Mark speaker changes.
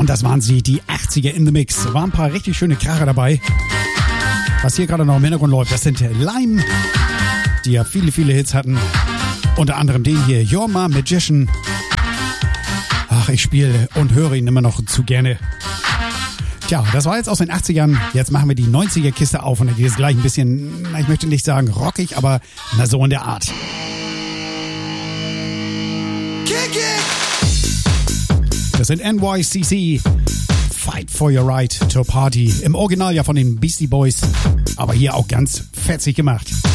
Speaker 1: und das waren sie, die 80er in the Mix. Waren ein paar richtig schöne Kracher dabei. Was hier gerade noch im Hintergrund läuft, das sind Lime, die ja viele, viele Hits hatten. Unter anderem den hier, You're My Magician. Ach, ich spiele und höre ihn immer noch zu gerne. Tja, das war jetzt aus den 80ern. Jetzt machen wir die 90er-Kiste auf und dann geht es gleich ein bisschen, ich möchte nicht sagen rockig, aber na so in der Art. Kick it! Das sind NYCC. Fight for your right to party. Im Original ja von den Beastie Boys, aber hier auch ganz fetzig gemacht.